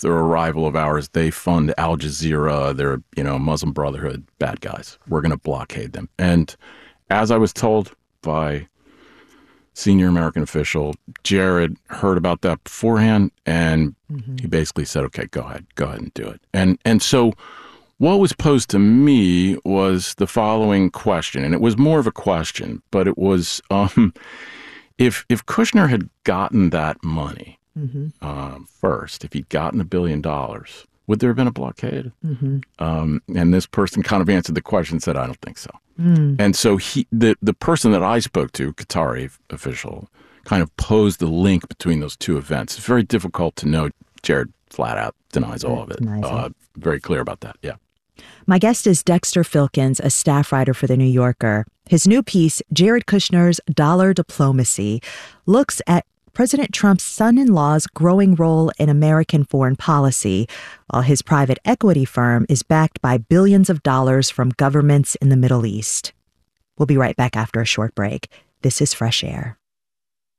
Saudis, they're a rival of ours. They fund Al Jazeera. They're, Muslim Brotherhood, bad guys. We're going to blockade them. And as I was told by senior American official, Jared heard about that beforehand, and he basically said, okay, go ahead and do it. And so what was posed to me was the following question, and it was more of a question, but it was, if Kushner had gotten that money first, if he'd gotten $1 billion, would there have been a blockade? And this person kind of answered the question and said, I don't think so. And so the person that I spoke to, Qatari official, kind of posed the link between those two events. It's very difficult to know. Jared flat out denies all of it. Very clear about that, yeah. My guest is Dexter Filkins, a staff writer for The New Yorker. His new piece, Jared Kushner's Dollar Diplomacy, looks at President Trump's son-in-law's growing role in American foreign policy, while his private equity firm is backed by billions of dollars from governments in the Middle East. We'll be right back after a short break. This is Fresh Air.